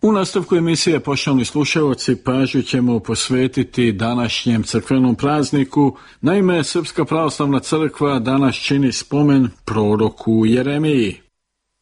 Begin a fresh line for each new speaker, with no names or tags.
U nastavku emisije, poštovani slušalci, pažnju ćemo posvetiti današnjem crkvenom prazniku. Naime, Srpska pravoslavna crkva danas čini spomen proroku Jeremiji.